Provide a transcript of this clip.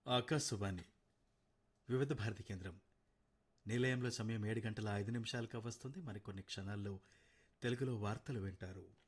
ఆకాశవాణి వివిధ భారతి కేంద్రం నిలయంలో సమయం 7 గంటల 5 నిమిషాలుగా వస్తుంది. మరికొన్ని క్షణాల్లో తెలుగులో వార్తలు వింటారు.